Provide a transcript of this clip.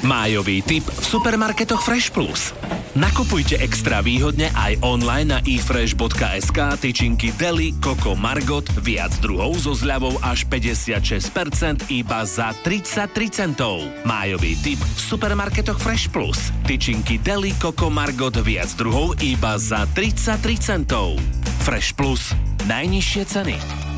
Májový tip v supermarketoch Fresh Plus. Nakupujte extra výhodne aj online na efresh.sk tyčinky Deli, Coco, Margot, viac druhov so zľavou až 56% iba za 33 centov. Májový tip v supermarketoch Fresh Plus. Tyčinky Deli, Coco, Margot, viac druhov iba za 33 centov. Fresh Plus. Najnižšie ceny.